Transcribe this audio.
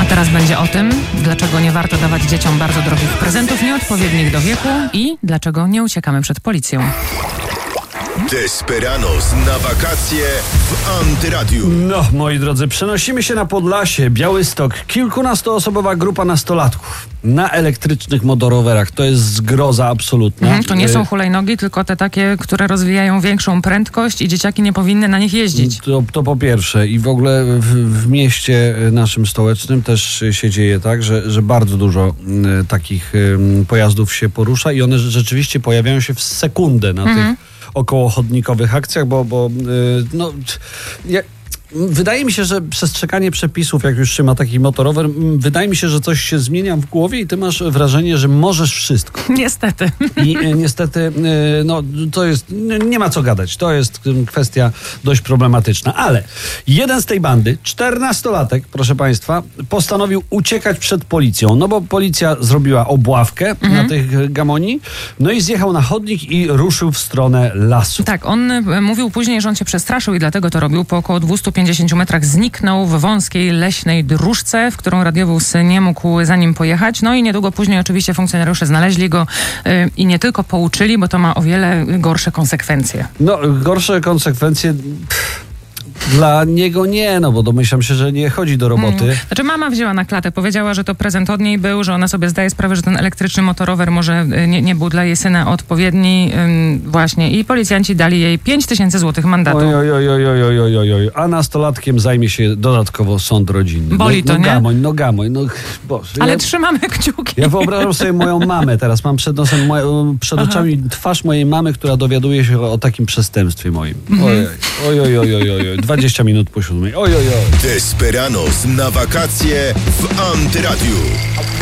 A teraz będzie o tym, dlaczego nie warto dawać dzieciom bardzo drogich prezentów nieodpowiednich do wieku i dlaczego nie uciekamy przed policją. Desperados na wakacje w Antyradiu. No, moi drodzy, przenosimy się na Podlasie, Białystok. Kilkunastoosobowa grupa nastolatków na elektrycznych motorowerach. To jest zgroza absolutna. To nie są hulajnogi, tylko te takie, które rozwijają większą prędkość i dzieciaki nie powinny na nich jeździć. To po pierwsze. I w ogóle w mieście naszym stołecznym też się dzieje tak, że bardzo dużo takich pojazdów się porusza i one rzeczywiście pojawiają się w sekundę na tych okołochodnikowych akcjach, wydaje mi się, że przestrzeganie przepisów, jak już się ma taki motorower, wydaje mi się, że coś się zmienia w głowie i ty masz wrażenie, że możesz wszystko. Niestety. I niestety, to jest, nie ma co gadać. To jest kwestia dość problematyczna. Ale jeden z tej bandy, 14-latek, proszę państwa, postanowił uciekać przed policją. No bo policja zrobiła obławkę na tych gamoni, no i zjechał na chodnik i ruszył w stronę lasu. Tak, on mówił później, że on się przestraszył i dlatego to robił. Po około 250 metrach zniknął w wąskiej leśnej dróżce, w którą radiowóz nie mógł za nim pojechać. No i niedługo później oczywiście funkcjonariusze znaleźli go i nie tylko pouczyli, bo to ma o wiele gorsze konsekwencje. No, gorsze konsekwencje... Dla niego nie, bo domyślam się, że nie chodzi do roboty. Znaczy mama wzięła na klatę, powiedziała, że to prezent od niej był, że ona sobie zdaje sprawę, że ten elektryczny motorower może nie był dla jej syna odpowiedni właśnie i policjanci dali jej 5000 złotych mandatu. Oj. A nastolatkiem zajmie się dodatkowo sąd rodzinny. Boli to, nie? Gamoń, Boże. Ale trzymamy kciuki. Ja wyobrażam sobie moją mamę teraz. Mam przed nosem, przed oczami twarz mojej mamy, która dowiaduje się o takim przestępstwie moim. Oj. 20 minut po 7. Oj. Desperados na wakacje w Antyradiu.